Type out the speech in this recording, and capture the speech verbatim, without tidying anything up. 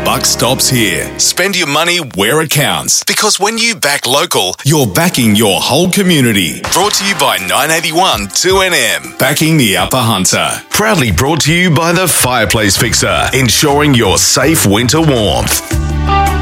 buck stops here. Spend your money where it counts. Because when you back local, you're backing your whole community. Brought to you by nine eighty-one two N M. Backing the Upper Hunter. Proudly brought to you by the Fireplace Fixer. Ensuring your safe winter warmth.